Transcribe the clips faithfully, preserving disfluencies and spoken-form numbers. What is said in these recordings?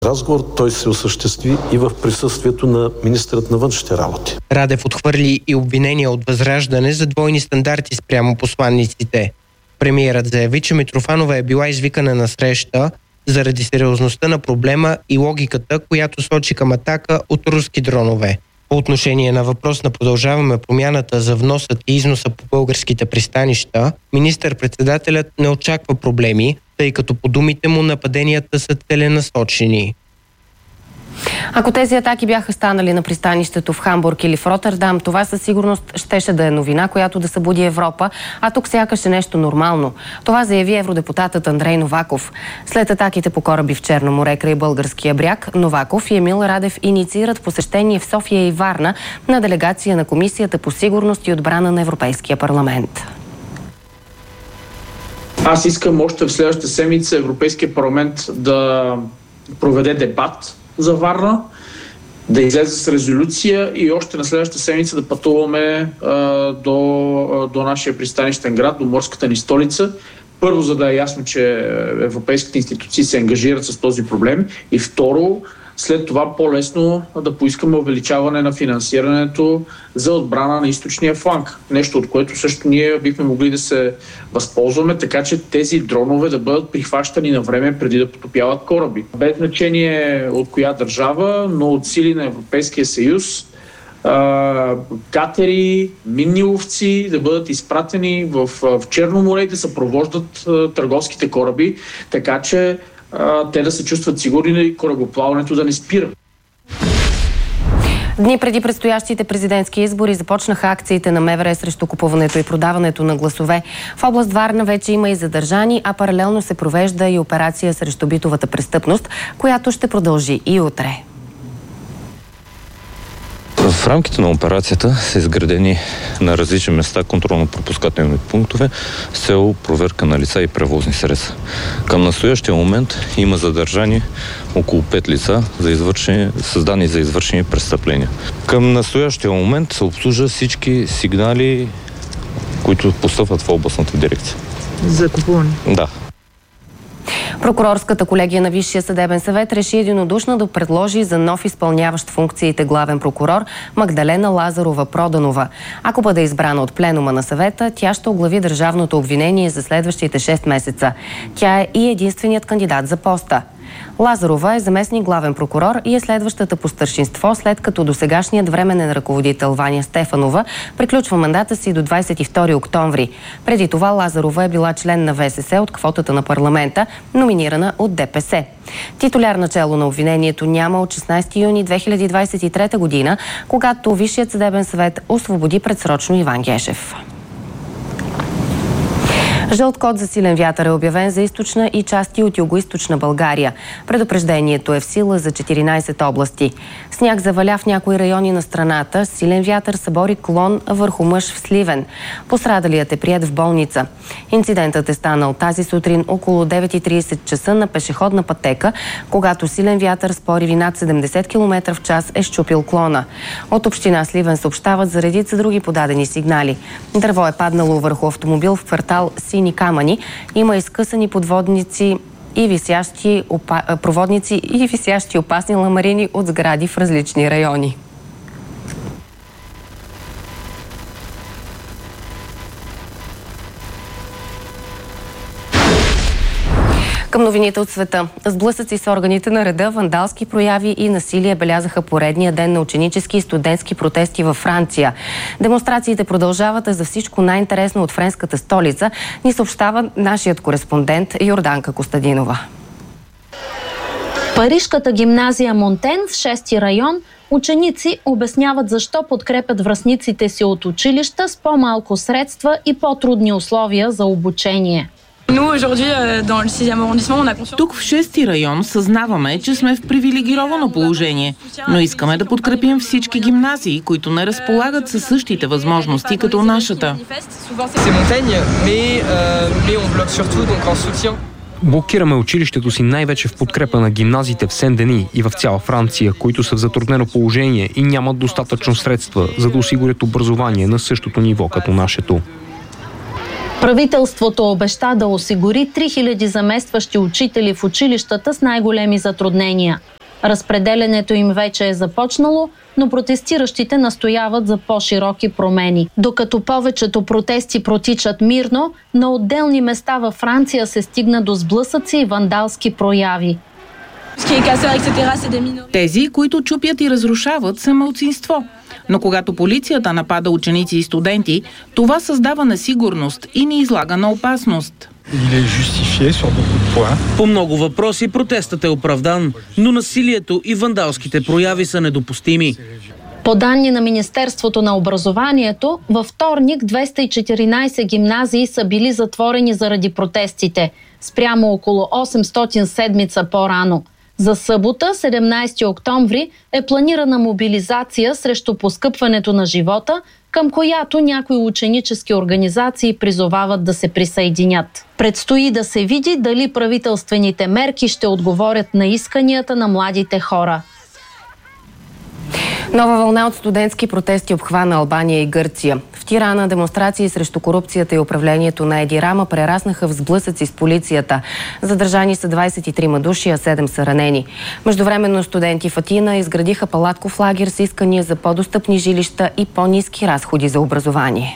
Разговор той се осъществи и в присъствието на министърът на външните работи. Радев отхвърли и обвинения от Възраждане за двойни стандарти спрямо посланниците. Премиерът заяви, че Митрофанова е била извикана на среща заради сериозността на проблема и логиката, която сочи към атака от руски дронове. По отношение на въпрос на Продължаваме промяната за вносът и износа по българските пристанища, министър-председателят не очаква проблеми, тъй като по думите му нападенията са целенасочени. Ако тези атаки бяха станали на пристанището в Хамбург или в Ротердам, това със сигурност щеше да е новина, която да събуди Европа, а тук сякаш е нещо нормално. Това заяви евродепутатът Андрей Новаков. След атаките по кораби в Черно море край българския бряг, Новаков и Емил Радев инициират посещение в София и Варна на делегация на Комисията по сигурност и отбрана на Европейския парламент. Аз искам още в следващата седмица Европейския парламент да проведе дебат за Варна, да излезе с резолюция и още на следващата седмица да пътуваме а, до, до нашия пристанищен град, до морската ни столица. Първо, за да е ясно, че европейските институции се ангажират с този проблем, и второ, след това по-лесно да поискаме увеличаване на финансирането за отбрана на източния фланг. Нещо, от което също ние бихме могли да се възползваме, така че тези дронове да бъдат прихващани на време преди да потопяват кораби. Без значение от коя държава, но от сили на Европейския съюз, катери, минни ловци да бъдат изпратени в, в Черно море и да съпровождат търговските кораби, така че те да се чувстват сигурни и корабоплаването да не спира. Дни преди предстоящите президентски избори започнаха акциите на МВР срещу купуването и продаването на гласове. В област Варна вече има и задържани, а паралелно се провежда и операция срещу битовата престъпност, която ще продължи и утре. В рамките на операцията са изградени на различни места контролно-пропускателни пунктове с цел проверка на лица и превозни средства. Към настоящия момент има задържани около пет лица за извършени, създани за извършени престъпления. Към настоящия момент се обслужва всички сигнали, които постъпват в областната дирекция. За купуване? Да. Прокурорската колегия на Висшия съдебен съвет реши единодушно да предложи за нов изпълняващ функциите главен прокурор Магдалена Лазарова-Проданова. Ако бъде избрана от пленума на съвета, тя ще оглави държавното обвинение за следващите шест месеца. Тя е и единственият кандидат за поста. Лазарова е заместник главен прокурор и е следващата по старшинство, след като досегашният временен ръководител Ваня Стефанова приключва мандата си до двадесет и втори октомври. Преди това Лазарова е била член на ВСС от квотата на парламента, номинирана от ДПС. Титуляр начело на обвинението няма от шестнадесети юни две хиляди двадесет и трета година, когато Висшият съдебен съвет освободи предсрочно Иван Гешев. Жълт код за силен вятър е обявен за източна и части от югоизточна България. Предупреждението е в сила за четиринадесет области. Сняг заваля в някои райони на страната, силен вятър събори клон върху мъж в Сливен. Пострадалият е приет в болница. Инцидентът е станал тази сутрин около девет и тридесет часа на пешеходна пътека, когато силен вятър с пориви над седемдесет километра в час е счупил клона. От община Сливен съобщават за редица други подадени сигнали. Дърво е паднало върху автомобил в квартал Сини камъни. Има изкъсани подводници и висящи опа... проводници и висящи опасни ламарини от сгради в различни райони. Към новините от света. Сблъсъци с органите на реда, вандалски прояви и насилие белязаха поредния ден на ученически и студентски протести във Франция. Демонстрациите продължават, а за всичко най-интересно от френската столица ни съобщава нашият кореспондент Йорданка Костадинова. Парижката гимназия Монтен в шести район ученици обясняват защо подкрепят връстниците си от училища с по-малко средства и по-трудни условия за обучение. Тук в шести район съзнаваме, че сме в привилегировано положение, но искаме да подкрепим всички гимназии, които не разполагат със същите възможности като нашата. Блокираме училището си най-вече в подкрепа на гимназиите в Сен-Дени и в цяла Франция, които са в затруднено положение и нямат достатъчно средства, за да осигурят образование на същото ниво като нашето. Правителството обеща да осигури три хиляди заместващи учители в училищата с най-големи затруднения. Разпределянето им вече е започнало, но протестиращите настояват за по-широки промени. Докато повечето протести протичат мирно, на отделни места във Франция се стигна до сблъсъци и вандалски прояви. Тези, които чупят и разрушават, са малцинство. Но когато полицията напада ученици и студенти, това създава несигурност и ни излага на опасност. По много въпроси протестът е оправдан, но насилието и вандалските прояви са недопустими. По данни на Министерството на образованието, във вторник двеста и четиринайсет гимназии са били затворени заради протестите, спрямо около осемстотин седмица по-рано. За събота, седемнайсети октомври, е планирана мобилизация срещу поскъпването на живота, към която някои ученически организации призовават да се присъединят. Предстои да се види дали правителствените мерки ще отговорят на исканията на младите хора. Нова вълна от студентски протести обхвана Албания и Гърция. В Тирана демонстрации срещу корупцията и управлението на Еди Рама прераснаха в сблъсъци с полицията. Задържани са двайсет и трима души, а седем са ранени. Междувременно студенти в Атина изградиха палатков лагер с искания за по-достъпни жилища и по-ниски разходи за образование.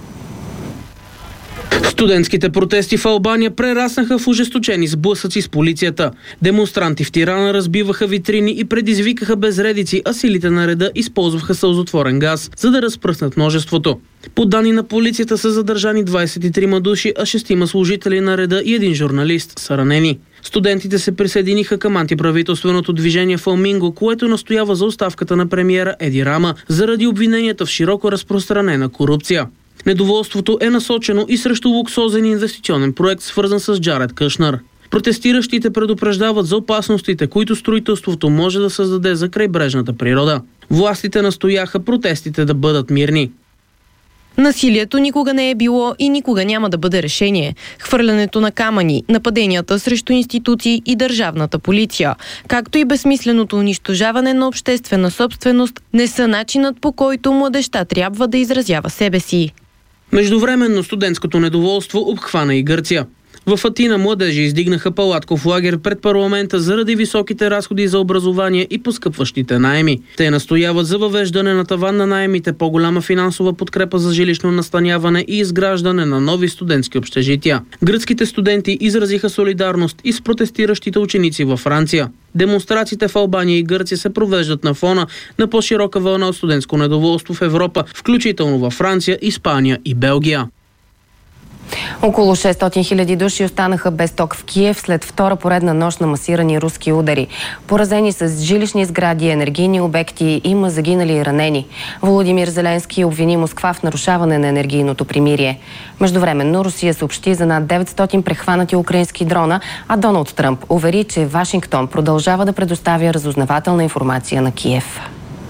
Студентските протести в Албания прераснаха в ожесточени сблъсъци с полицията. Демонстранти в Тирана разбиваха витрини и предизвикаха безредици, а силите на реда използваха сълзотворен газ, за да разпръснат множеството. По данни на полицията са задържани двайсет и трима души, а шестима служители на реда и един журналист са ранени. Студентите се присъединиха към антиправителственото движение Фламинго, което настоява за оставката на премиера Еди Рама заради обвиненията в широко разпространена корупция. Недоволството е насочено и срещу луксозен инвестиционен проект, свързан с Джаред Кушнър. Протестиращите предупреждават за опасностите, които строителството може да създаде за крайбрежната природа. Властите настояха протестите да бъдат мирни. Насилието никога не е било и никога няма да бъде решение. Хвърлянето на камъни, нападенията срещу институции и държавната полиция, както и безсмисленото унищожаване на обществена собственост, не са начинът, по който младежта трябва да изразява себе си. Междувременно студентското недоволство обхвана и Гърция. В Атина младежи издигнаха палатков лагер пред парламента заради високите разходи за образование и поскъпващите наеми. Те настояват за въвеждане на таван на наемите, по-голяма финансова подкрепа за жилищно настаняване и изграждане на нови студентски общежития. Гръцките студенти изразиха солидарност и с протестиращите ученици във Франция. Демонстрациите в Албания и Гърция се провеждат на фона на по-широка вълна от студентско недоволство в Европа, включително във Франция, Испания и Белгия. Около шестстотин хиляди души останаха без ток в Киев след втора поредна нощ на масирани руски удари. Поразени с жилищни сгради, енергийни обекти, има загинали и ранени. Володимир Зеленски обвини Москва в нарушаване на енергийното примирие. Междувременно Русия съобщи за над деветстотин прехванати украински дрона, а Доналд Тръмп увери, че Вашингтон продължава да предоставя разузнавателна информация на Киев.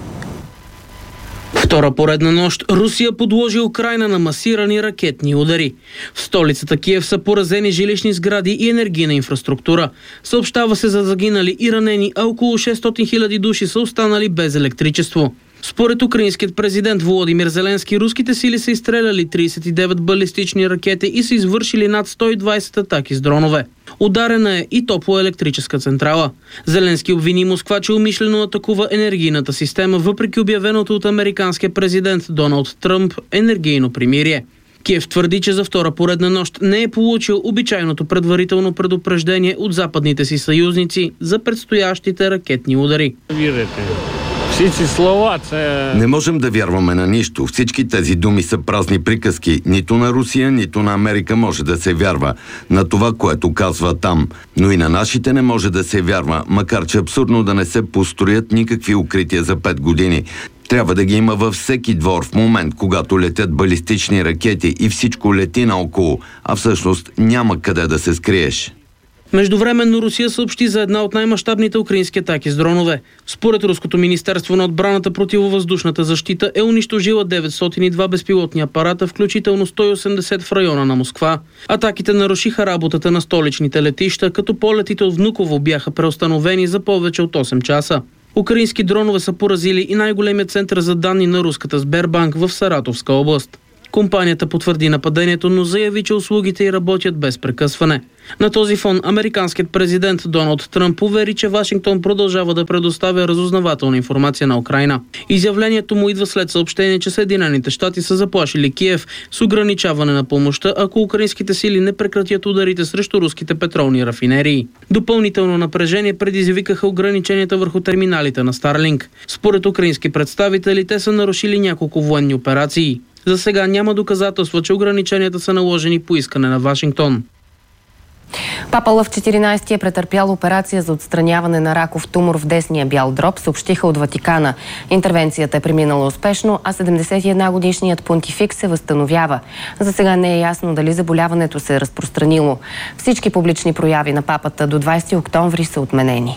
Втора поредна нощ Русия подложи Украйна на масирани ракетни удари. В столицата Киев са поразени жилищни сгради и енергийна инфраструктура. Съобщава се за загинали и ранени, а около шестстотин хиляди души са останали без електричество. Според украинският президент Володимир Зеленски, руските сили са изстреляли трийсет и девет балистични ракети и са извършили над сто и двайсет атаки с дронове. Ударена е и топлоелектрическа централа. Зеленски обвини Москва, че умишлено атакува енергийната система, въпреки обявеното от американския президент Доналд Тръмп енергийно примирие. Киев твърди, че за втора поредна нощ не е получил обичайното предварително предупреждение от западните си съюзници за предстоящите ракетни удари. Не можем да вярваме на нищо. Всички тези думи са празни приказки. Нито на Русия, нито на Америка може да се вярва на това, което казва там. Но и на нашите не може да се вярва, макар че абсурдно да не се построят никакви укрития за пет години. Трябва да ги има във всеки двор в момент, когато летят балистични ракети и всичко лети наоколо, а всъщност няма къде да се скриеш. Междувременно Русия съобщи за една от най-мащабните украински атаки с дронове. Според Руското министерство на отбраната, противовъздушната защита е унищожила деветстотин и два безпилотни апарата, включително сто и осемдесет в района на Москва. Атаките нарушиха работата на столичните летища, като полетите от Внуково бяха преустановени за повече от осем часа. Украински дронове са поразили и най-големият център за данни на руската Сбербанк в Саратовска област. Компанията потвърди нападението, но заяви, че услугите й работят без прекъсване. На този фон американският президент Доналд Тръмп увери, че Вашингтон продължава да предоставя разузнавателна информация на Украйна. Изявлението му идва след съобщение, че Съединените щати са заплашили Киев с ограничаване на помощта, ако украинските сили не прекратят ударите срещу руските петролни рафинерии. Допълнително напрежение предизвикаха ограниченията върху терминалите на Старлинг. Според украински представители, те са нарушили няколко военни операции. За сега няма доказателства, че ограниченията са наложени по искане на Вашингтон. Папа Лъв четиринайсети е претърпял операция за отстраняване на раков тумор в десния бял дроб, съобщиха от Ватикана. Интервенцията е преминала успешно, а седемдесет и една годишният понтифик се възстановява. За сега не е ясно дали заболяването се е разпространило. Всички публични прояви на папата до двайсети октомври са отменени.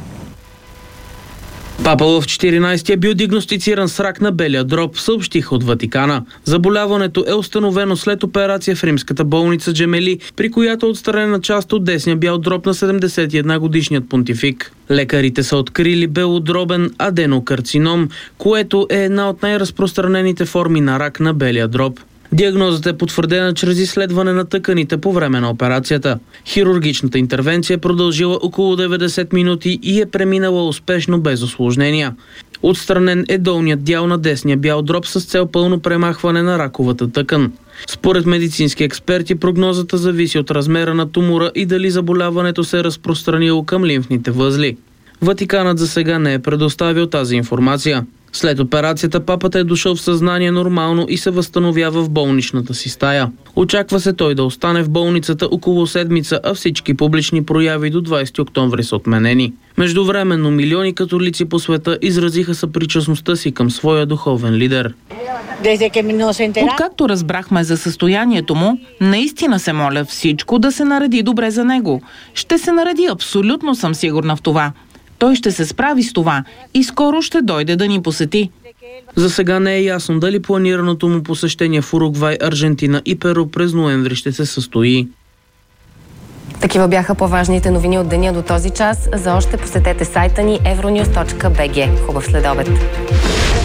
Папа Лъв четиринайсети е бил диагностициран с рак на белия дроб, съобщиха от Ватикана. Заболяването е установено след операция в римската болница Джемели, при която е отстранена част от десния бял дроб на седемдесет и една годишният понтифик. Лекарите са открили белодробен аденокарцином, което е една от най-разпространените форми на рак на белия дроб. Диагнозата е потвърдена чрез изследване на тъканите по време на операцията. Хирургичната интервенция е продължила около деветдесет минути и е преминала успешно без усложнения. Отстранен е долният дял на десния бял дроб с цел пълно премахване на раковата тъкан. Според медицински експерти, прогнозата зависи от размера на тумора и дали заболяването се е разпространило към лимфните възли. Ватиканът за сега не е предоставил тази информация. След операцията папата е дошъл в съзнание нормално и се възстановява в болничната си стая. Очаква се той да остане в болницата около седмица, а всички публични прояви до двайсети октомври са отменени. Междувременно милиони католици по света изразиха съпричастността си към своя духовен лидер. Откакто разбрахме за състоянието му, наистина се моля всичко да се нареди добре за него. Ще се нареди, абсолютно съм сигурна в това. Той ще се справи с това и скоро ще дойде да ни посети. За сега не е ясно дали планираното му посещение в Уругвай, Аржентина и Перу през ноември ще се състои. Такива бяха по-важните новини от деня до този час. За още посетете сайта ни евронюс точка би джи. Хубав следобед!